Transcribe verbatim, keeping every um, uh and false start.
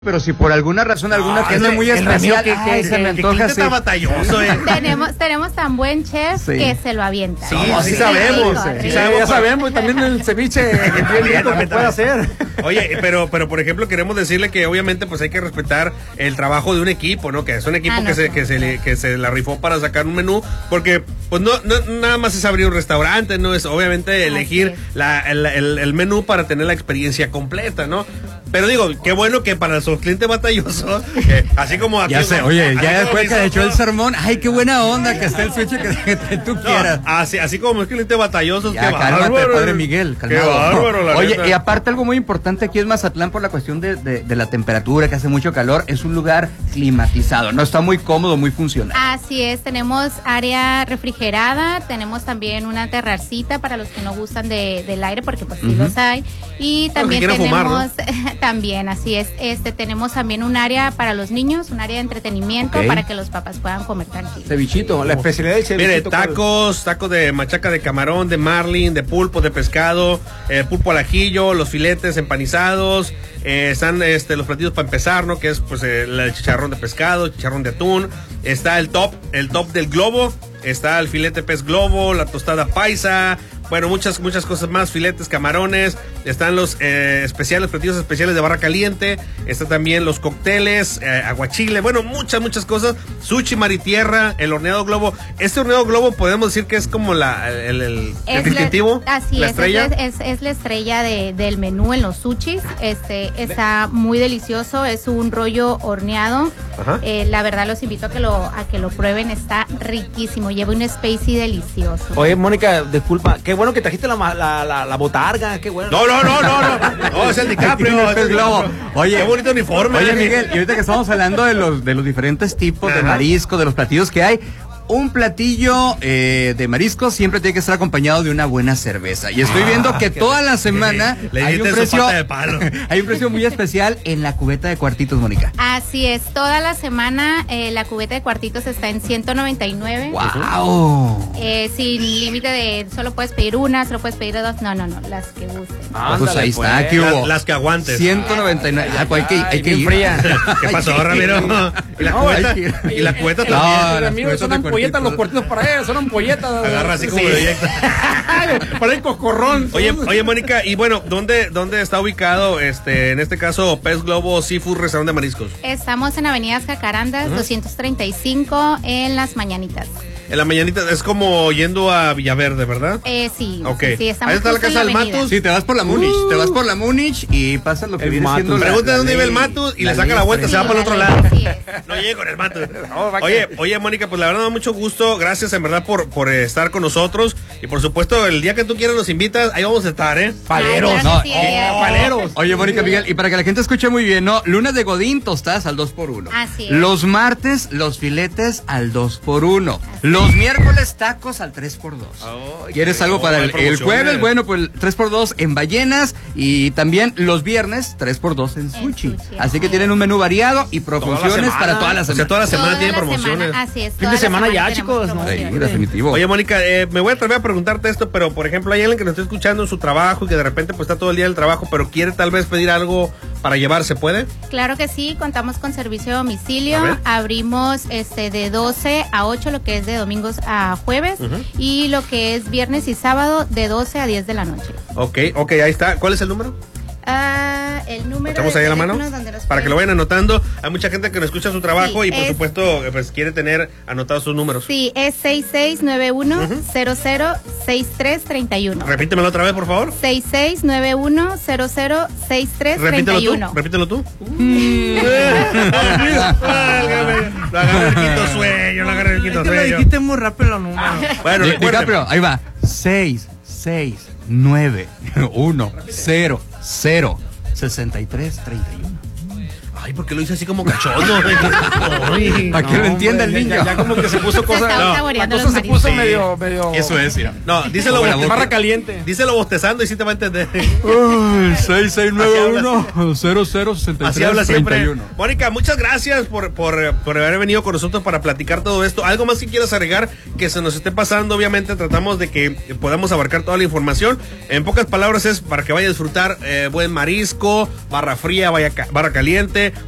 Pero si por alguna razón, alguna gente no, muy el especial, que, ay, que, se que, me antoja que así. está batalloso, eh. tenemos, tenemos tan buen chef Sí. que se lo avienta. Sí, No, sí, sí, sabemos. sí, Sí, sí, sabemos, ya pero- sabemos, y también el ceviche bien rico que puede hacer. Oye, pero, pero por ejemplo queremos decirle que obviamente pues hay que respetar el trabajo de un equipo, ¿no? Que es un equipo Ah, no, que se no. que se le, que se la rifó para sacar un menú, porque pues no, no nada más es abrir un restaurante, no es obviamente elegir es. la, el, el, el menú para tener la experiencia completa, ¿no? Pero digo, qué bueno que para sus clientes batallosos, eh, así como aquí, Ya sé, oye, así ya como después que mis le echó el ojos, sermón, ay, qué buena onda que está el switch que, que tú no, quieras. así, así como mis clientes batallosos, Ya, qué cálmate, bárbaro. padre Miguel, Qué calmado. bárbaro, la Oye, neta. y aparte algo muy importante aquí en Mazatlán por la cuestión de, de, de la temperatura, que hace mucho calor, es un lugar climatizado, no está muy cómodo, muy funcional. Así es, tenemos área refrigerada, tenemos también una terracita para los que no gustan de, del aire, porque pues sí Ujú. los hay. Y también quieran tenemos, fumar, también, así es, este tenemos también un área para los niños, un área de entretenimiento Ok. para que los papás puedan comer tranquilos. Cevichito, la especialidad del cevichito. Mire, tacos, tacos de machaca de camarón, de marlin, de pulpo, de pescado, eh, pulpo al ajillo, los filetes empanizados, eh, están este, los platillos para empezar, ¿no? Que es pues el, el chicharrón de pescado, chicharrón de atún, está el top, el top del globo, está el filete pez globo, la tostada paisa, bueno, muchas, muchas cosas más, filetes, camarones, están los eh, especiales, platillos especiales de barra caliente, está también los cócteles, eh, aguachile, bueno, muchas, muchas cosas, sushi, mar y tierra, el horneado globo. Este horneado globo podemos decir que es como la, el, el, el Es distintivo, la, así la es, estrella. Es, es, es la estrella de, del menú en los sushis. Este está muy delicioso, es un rollo horneado. Ajá. Eh, la verdad los invito a que lo a que lo prueben, está riquísimo, lleva un spicy delicioso. Oye, Mónica, disculpa, qué bueno que trajiste la, ma- la, la, la botarga, qué bueno. No, no, no, no, no, no, es el DiCaprio. El pez globo. Oye, qué bonito uniforme. Oye, Miguel, y ahorita que estamos hablando de los, de los diferentes tipos de Ajá. marisco, de los platillos que hay, un platillo eh, de marisco siempre tiene que estar acompañado de una buena cerveza. Y estoy viendo que toda la semana Le hay diste un su precio, pata de palo. hay un precio muy especial en la cubeta de cuartitos, Mónica. Así es, toda la semana eh, la cubeta de cuartitos está en ciento noventa y nueve. ¡Wow! Eh, sin límite de solo puedes pedir una, solo puedes pedir dos. No, no, no, las que gusten. Pues ahí está, pues. ¿qué hubo? Las, las que aguantes. ciento noventa y nueve. Ya, pues hay que, hay Ay, que bien ir. fría. ¿Qué pasó, Hay que ir. Ramiro? Y la No, cubeta, hay que ir. y la cubeta No, también. las Amigos, cubetas son de ampolletas cuartitos. los cuartitos para él, son ampolletas. Agarra así como Sí. de directo. Para el coscorrón. Oye, oye, Mónica, y bueno, ¿dónde, dónde está ubicado, este, en este caso, Pez Globo Seafood Restaurante de Mariscos? Estamos en Avenida Jacarandas, doscientos treinta y cinco, en Las Mañanitas. En la mañanita, es como yendo a Villaverde, ¿verdad? Eh, sí, Ok. sí, estamos Ahí está la justo en casa del avenida. Matus. Sí, te vas por la Múnich, te vas por la Múnich y pasas lo que El viene Matus. siendo la- Pregunta la dónde vive el ley- Matus y la le saca ley la vuelta, se va Sí, para el otro la lado. ley, así es. No llegue con el Matus. No, va que- Oye, oye, Mónica, pues la verdad me da mucho gusto. Gracias en verdad por, por eh, estar con nosotros. Y por supuesto, el día que tú quieras nos invitas, ahí vamos a estar, ¿eh? Paleros. Ay, No, claro que sí, eh, paleros. Oye, Mónica Miguel, y para que la gente escuche muy bien, ¿no? Lunes de Godín, tostadas al dos por uno. Así es. Los martes, los filetes al dos por uno. Los miércoles, tacos al tres por dos. Ay, ¿Quieres qué- algo oh, para hay el, el promociones. jueves? Bueno, pues tres por dos en ballenas y también los viernes tres por dos en sushi. sushi, Así que así tienen es. un menú variado y promociones semana. para toda la O sea, semana. toda la semana Toda tiene la promociones. semana, así es. Fin toda de la semana ya, tenemos chicos, ¿no? Sí, promociones. definitivo. Oye, Mónica, eh, me voy a atrever a preguntarte esto, pero por ejemplo, hay alguien que nos está escuchando en su trabajo y que de repente pues está todo el día en el trabajo, pero quiere tal vez pedir algo para llevar, ¿se puede? Claro que sí, contamos con servicio de domicilio. A ver. Abrimos este de doce a ocho, lo que es de domingos a jueves, y lo que es viernes y sábado de doce a diez de la noche. Ok, ok, ahí está. ¿Cuál es el número? Ah, el número ¿Echamos de ahí a la mano? teléfono donde los Para que lo pueden- vayan anotando. Hay mucha gente que no escucha su trabajo Sí, y por es- supuesto eh, pues quiere tener anotados sus números. Sí, es seis seis nueve uno, cero cero seis tres tres uno. Repítemelo otra vez, por favor. seis seis nueve uno, cero cero seis tres tres Repítelo tú, uno. repítelo tú. Lo agarré el quinto sueño, lo agarré el quinto sueño. muy rápido los números. Bueno, Di- recuerden, DiCaprio, ahí va. seis, seis, nueve, uno, cero, cero, sesenta y tres, treinta y uno. Ay, ¿por qué lo hice así como cachondo? Ay. Para que lo entienda el niño. Ya, ya como que se puso Se cosa. está no, La saboreando cosa los se mariscos. puso Sí. medio, medio. Eso es, mira. No, díselo, Como la boste- Barra caliente. díselo bostezando y sí te va a entender. seis seis nueve uno, cero cero, sesenta y Así habla tres, siempre. treinta y uno. Mónica, muchas gracias por, por, por haber venido con nosotros para platicar todo esto. ¿Algo más que quieras agregar que se nos esté pasando? Obviamente tratamos de que podamos abarcar toda la información. En pocas palabras es para que vaya a disfrutar eh, buen marisco, barra fría, vaya ca- barra caliente,